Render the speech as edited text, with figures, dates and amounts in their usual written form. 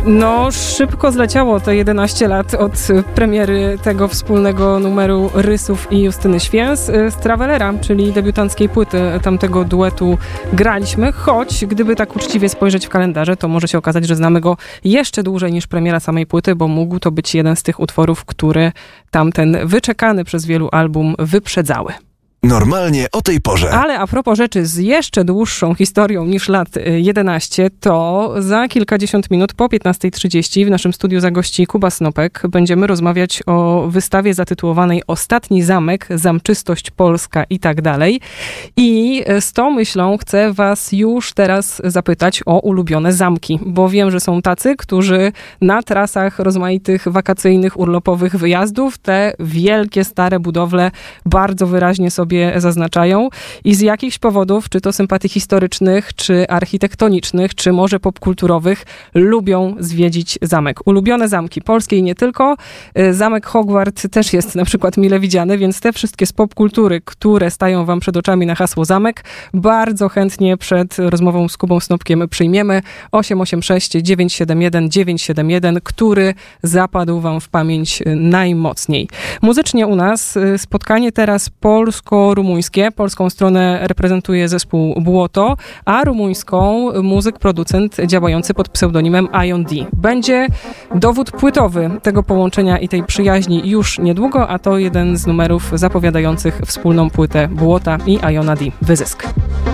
No, szybko zleciało te 11 lat od premiery tego wspólnego numeru Rysów i Justyny Święs. Z Travelera, czyli debiutanckiej płyty tamtego duetu graliśmy, choć gdyby tak uczciwie spojrzeć w kalendarze, to może się okazać, że znamy go jeszcze dłużej niż premiera samej płyty, bo mógł to być jeden z tych utworów, które tamten wyczekany przez wielu album wyprzedzały. Normalnie o tej porze. Ale a propos rzeczy z jeszcze dłuższą historią niż lat 11, to za kilkadziesiąt minut po 15:30 w naszym studiu zagości Kuba Snopek. Będziemy rozmawiać o wystawie zatytułowanej Ostatni zamek, zamczystość polska i tak dalej. I z tą myślą chcę was już teraz zapytać o ulubione zamki, bo wiem, że są tacy, którzy na trasach rozmaitych wakacyjnych, urlopowych wyjazdów te wielkie, stare budowle bardzo wyraźnie sobie zaznaczają i z jakichś powodów, czy to sympatii historycznych, czy architektonicznych, czy może popkulturowych, lubią zwiedzić zamek. Ulubione zamki polskie i nie tylko. Zamek Hogwart też jest na przykład mile widziany, więc te wszystkie z popkultury, które stają wam przed oczami na hasło zamek, bardzo chętnie przed rozmową z Kubą Snopkiem przyjmiemy. 886 971 971, który zapadł wam w pamięć najmocniej. Muzycznie u nas spotkanie teraz polsko-rumuńskie. Polską stronę reprezentuje zespół Błoto, a rumuńską muzyk, producent działający pod pseudonimem Ion D. Będzie dowód płytowy tego połączenia i tej przyjaźni już niedługo, a to jeden z numerów zapowiadających wspólną płytę Błota i Iona D. Wyzysk.